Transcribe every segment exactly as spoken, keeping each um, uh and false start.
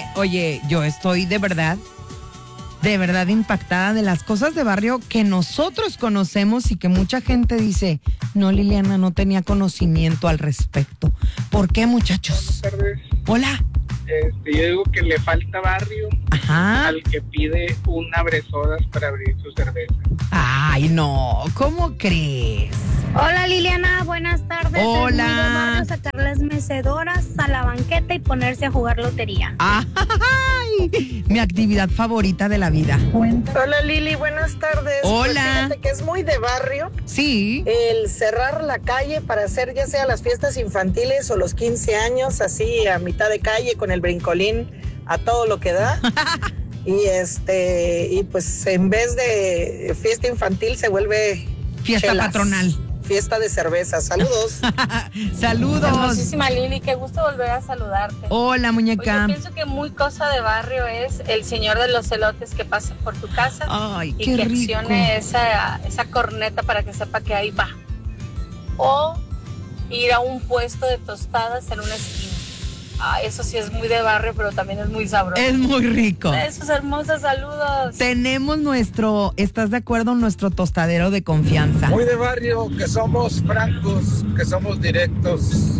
oye, yo estoy de verdad, de verdad impactada de las cosas de barrio que nosotros conocemos y que mucha gente dice, no, Liliana, no tenía conocimiento al respecto. ¿Por qué, muchachos? Buenas tardes. Hola. Este, yo digo que le falta barrio Ajá. al que pide un abresodas para abrir su cerveza. Ay, no, ¿cómo crees? Hola Liliana, buenas tardes. Hola. Es muy de barrio sacar las mecedoras a la banqueta y ponerse a jugar lotería. Ay, mi actividad favorita de la vida. Hola Lili, buenas tardes. Hola. Pues fíjate que es muy de barrio Sí. el cerrar la calle para hacer ya sea las fiestas infantiles o los quince años, así a mitad de calle con el brincolín a todo lo que da. Y este, y pues en vez de fiesta infantil se vuelve Fiesta chelas. patronal. Fiesta de cerveza. Saludos. Saludos. Hermosísima Lili, qué gusto volver a saludarte. Hola, Oye, muñeca. yo pienso que muy cosa de barrio es el señor de los elotes que pasa por tu casa Ay, y qué que rico. accione esa, esa corneta para que sepa que ahí va. O ir a un puesto de tostadas en una esquina. Ah, eso sí es muy de barrio, pero también es muy sabroso. Es muy rico. Esos hermosos saludos. Tenemos nuestro, ¿estás de acuerdo? Nuestro tostadero de confianza. Muy de barrio, que somos francos, que somos directos,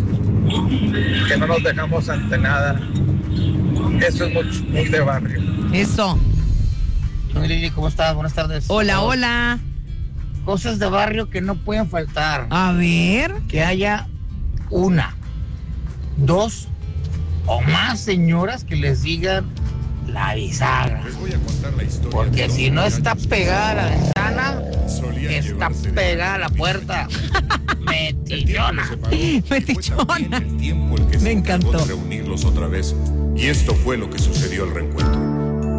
que no nos dejamos ante nada. Eso es muy, muy de barrio. Eso. Hola Lili, ¿cómo estás? Buenas tardes. Hola, hola. Cosas de barrio que no pueden faltar. A ver. Que haya una, dos o más señoras que les digan la bisagra. Les voy a contar la historia. Porque si no está pegada a la ventana, Solían está llevarse de pegada a la puerta. Metillona. Metichona. El tiempo el que se Me encargó encantó. de reunirlos otra vez. Y esto fue lo que sucedió al reencuentro.